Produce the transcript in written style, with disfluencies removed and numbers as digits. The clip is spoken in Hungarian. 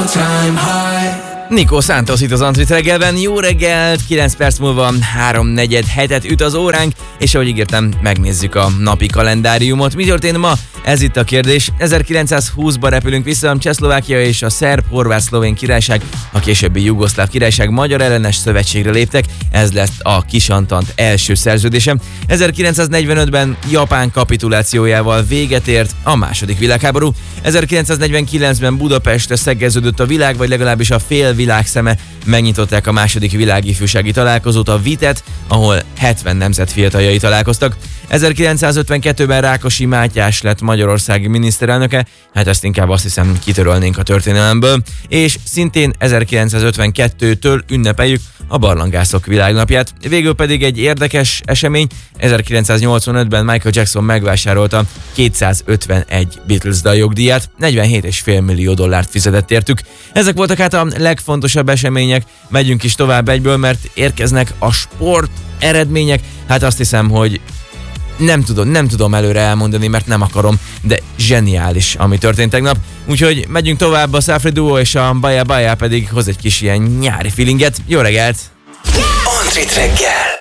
Nico Santos itt az Antrit reggelben. Jó reggelt, 9 perc múlva 3:47 üt az óránk, és ahogy ígértem, megnézzük a napi kalendáriumot. Mi történt ma? Ez itt a kérdés. 1920-ba repülünk vissza, Csehszlovákia és a szerb-horvát-szlovén királyság, a későbbi jugoszláv királyság magyar ellenes szövetségre léptek. Ez lesz a Kisantant első szerződése. 1945-ben Japán kapitulációjával véget ért a második világháború. 1949-ben Budapestre szegeződött a világ, vagy legalábbis a fél világ szeme. Megnyitották a második világifjúsági találkozót, a VITET, ahol 70 nemzet fiataljai találkoztak. 1952-ben Rákosi Mátyás lett Magyarország miniszterelnöke, hát ezt inkább azt hiszem kitörölnénk a történelemből, és szintén 1952-től ünnepeljük a barlangászok világnapját. Végül pedig egy érdekes esemény, 1985-ben Michael Jackson megvásárolta 251 Beatles daljogdíját, $47,5 millió fizetett értük. Ezek voltak hát a legfontosabb események, megyünk is tovább egyből, mert érkeznek a sport eredmények, hát azt hiszem, hogy nem tudom előre elmondani, mert nem akarom, de zseniális, ami történt tegnap. Úgyhogy megyünk tovább, a Safri Duo és a Baja Baja pedig hoz egy kis ilyen nyári feelinget. Jó reggelt! Antrit reggel!